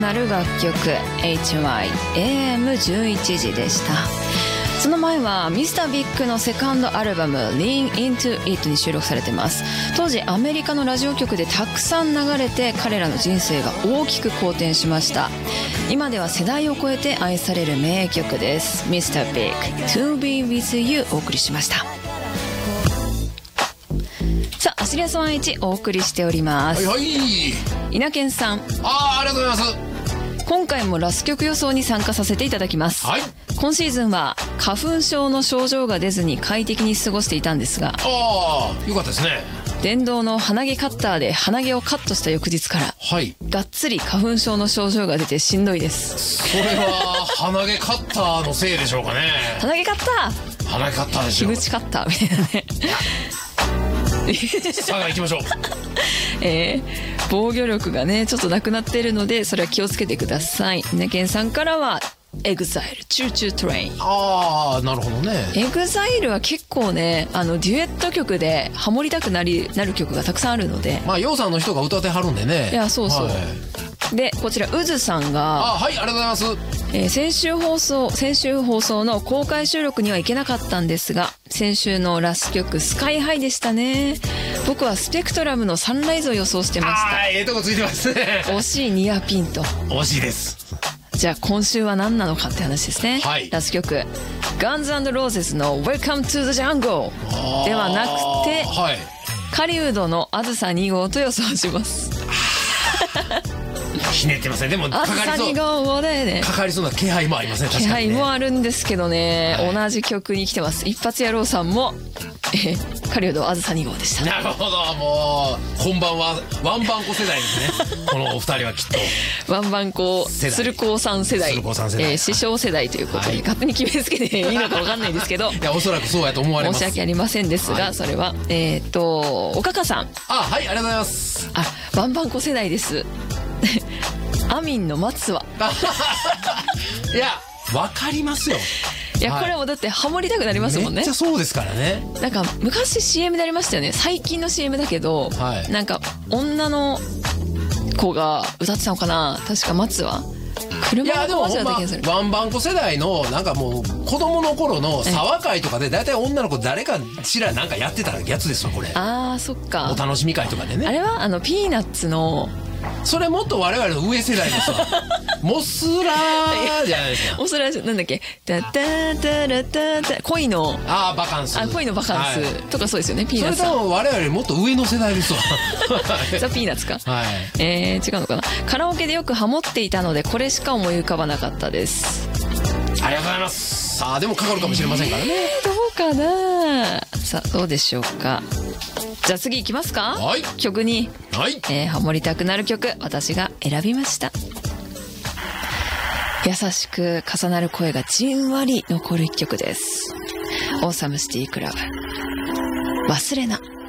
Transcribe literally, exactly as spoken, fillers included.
なる楽曲 エイチワイエーエムじゅういち 時でした。その前はミスタービッグのセカンドアルバム Lean Into It に収録されています。当時アメリカのラジオ局でたくさん流れて彼らの人生が大きく好転しました。今では世代を超えて愛される名曲です。ミスタービッグ To Be With You お送りしました。さあ、アシリアスワンエイチお送りしております。 はいはい。 稲健さん、 あー、ありがとうございます。 今回もラス曲予想に参加させていただきます。 はい。 今シーズンは花粉症の症状が出ずに快適に過ごしていたんですが、 ああ、よかったですね。 電動の鼻毛カッターで鼻毛をカットした翌日からはい。 がっつり花粉症の症状が出てしんどいです。 それは鼻毛カッターのせいでしょうかね。 鼻毛カッター、 鼻毛カッターでしょう。 樋口カッターみたいなねさあ行きましょう。 えー、防御力がねちょっとなくなっているので、それは気をつけてください。ねけんさんからはエグザイルチューチュートレイン。 ああ、なるほどね。 エグザイルは結構ね、あのデュエット曲でハモりたくなりなる曲がたくさんあるので、 まあヨウさんの人が歌ってはるんでね。 いやそうそう、はい、でこちらうずさんが、 あ、はい、ありがとうございます。 えー、先週放送先週放送の公開収録には行けなかったんですが、先週のラス曲スカイハイでしたね。僕はスペクトラムのサンライズを予想してました。 あー、ええとこついてますね。 惜しいニアピンと。 惜しいです。 じゃあ今週は何なのかって話ですね。 はい、 ラス曲 Guns and Roses の Welcome to the Jungle ではなくて、はい、狩人のあずさに号と予想します。 ひねってますね。でもかかりそう、 ね、 かかりそうな気配もありますね。確かにね、 気配もあるんですけどね、はい、同じ曲に来てます。一発野郎さんもえ狩人あずさに号でした。 なるほど。もうこんばんはワンバンコ世代ですねこのお二人はきっとワンバンコ鶴光さん世代、えー、師匠世代ということで、はい、勝手に決めつけていいのか分かんないですけどいやおそらくそうやと思われます。 申し訳ありませんですが、はい、それはえっ、ー、とおかかさん、 あ、はい、ありがとうございます。 あ、ワンバンコ世代ですアミンの松はいやわかりますよ。 いや、これもだってハモりたくなりますもんね。 めっちゃそうですからね。 なんか昔 シーエム でありましたよね。最近の シーエム だけど、はい、なんか女の子が歌ってたのかな、確か松は車の子だった気がする。 ワンバンコ世代のなんかもう子供の頃の沢会とかでだいたい女の子誰かしらなんかやってたやつですわこれ。 あー、そっか。 お楽しみ会とかでね。 あれはあのピーナッツの、 それもっと我々の上世代ですわモスラーじゃないですか。 モスラーなんだっけ、タタタラタタ、恋のあーバカンス、 あ、恋のバカンス、はい、とかそうですよね。ピーナッツそれとも我々よりもっと上の世代ですわザ・ピーナッツか、 はい、 えー、違うのかな。カラオケでよくハモっていたのでこれしか思い浮かばなかったです。 ありがとうございます。さあでもかかるかもしれませんからね、 えー、どうかな。さあどうでしょうか。じゃあ次いきますか。 はい、 曲に、はい、えー、ハモりたくなる曲私が選びました。優しく重なる声がじんわり残る一曲です。オーサムシティクラブ、忘れな。